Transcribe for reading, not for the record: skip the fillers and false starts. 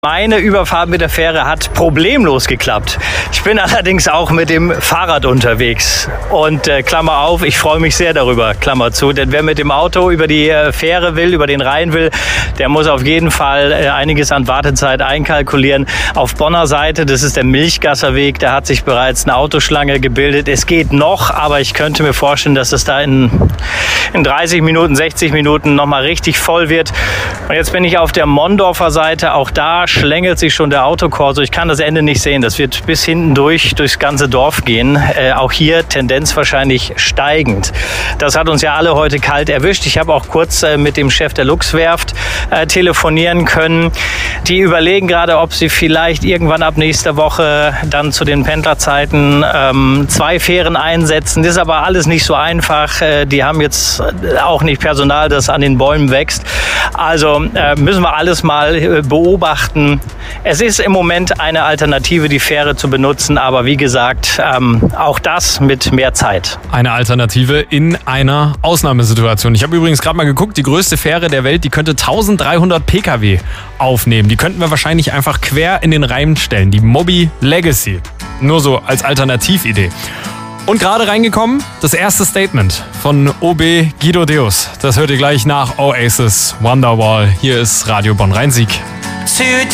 Meine Überfahrt mit der Fähre hat problemlos geklappt. Ich bin allerdings auch mit dem Fahrrad unterwegs. Und Klammer auf, ich freue mich sehr darüber, Klammer zu. Denn wer mit dem Auto über die Fähre will, über den Rhein will, der muss auf jeden Fall einiges an Wartezeit einkalkulieren. Auf Bonner Seite, das ist der Milchgasserweg, da hat sich bereits eine Autoschlange gebildet. Es geht noch, aber ich könnte mir vorstellen, dass es da in 30 Minuten, 60 Minuten nochmal richtig voll wird. Und jetzt bin ich auf der Mondorfer Seite, auch da schlängelt sich schon der Autokorso. Ich kann das Ende nicht sehen. Das wird bis hinten durchs ganze Dorf gehen. Auch hier Tendenz wahrscheinlich steigend. Das hat uns ja alle heute kalt erwischt. Ich habe auch kurz mit dem Chef der Luchswerft telefonieren können. Die überlegen gerade, ob sie vielleicht irgendwann ab nächster Woche dann zu den Pendlerzeiten 2 Fähren einsetzen. Das ist aber alles nicht so einfach. Die haben jetzt auch nicht Personal, das an den Bäumen wächst. Also müssen wir alles mal beobachten. Es ist im Moment eine Alternative, die Fähre zu benutzen, aber wie gesagt, auch das mit mehr Zeit. Eine Alternative in einer Ausnahmesituation. Ich habe übrigens gerade mal geguckt, die größte Fähre der Welt, die könnte 1300 Pkw aufnehmen. Die könnten wir wahrscheinlich einfach quer in den Rhein stellen. Die Moby Legacy. Nur so als Alternatividee. Und gerade reingekommen, das erste Statement von OB Guido Deus. Das hört ihr gleich nach Oasis Wonderwall. Hier ist Radio Bonn Rhein-Sieg.